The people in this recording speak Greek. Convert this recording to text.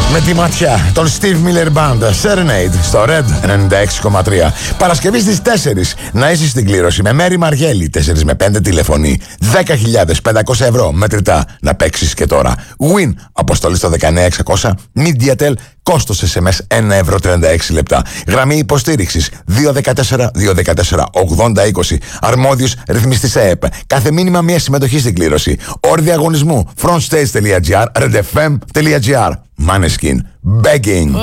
Με τη ματιά, τον Steve Miller Band, Serenade, στο Red 96,3. Παρασκευή στις 4, να είσαι στην κλήρωση με Μέρη Μαργέλη, 4 με 5 τηλεφωνή, 10.500 ευρώ μετρητά, να παίξεις και τώρα. Win, αποστολή στο 19600, Mediatel, κόστος SMS 1,36 ευρώ. Γραμμή υποστήριξης 214-214-8020. Αρμόδιος ρυθμιστής ΕΕΠ. Κάθε μήνυμα μια συμμετοχή στην κλήρωση. Όροι διαγωνισμού frontstage.gr, redfm.gr. Maneskin, begging.